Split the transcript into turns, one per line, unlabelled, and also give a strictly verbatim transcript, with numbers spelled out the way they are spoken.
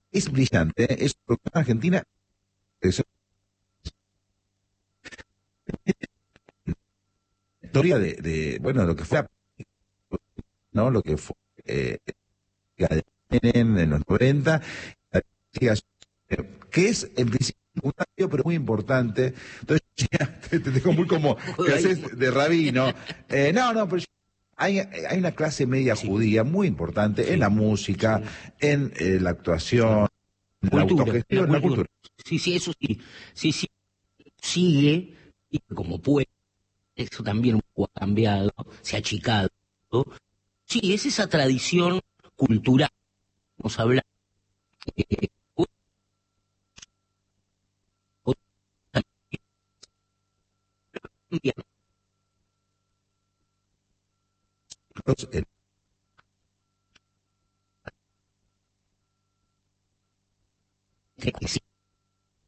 es brillante, ¿eh? Es producción argentina, es historia de, de, bueno, lo que fue, ¿no? Lo que fue eh, en, en los noventa, que es en principio secundario, pero muy importante. Entonces, ya te, te dejo muy como que haces de rabino. Eh, no, no, pero hay, hay una clase media
Sí,
judía muy importante en
sí,
la música,
sí,
en eh, la
sí.
actuación, en la
Cultura, la
autogestión, en la
cultura.
cultura.
Sí, sí, eso sí. Sí, sí, sigue, y como puede, eso también un poco ha cambiado, se ha achicado. Sí, es esa tradición cultural, vamos a hablar. eh, hoy también,
El-
que sí,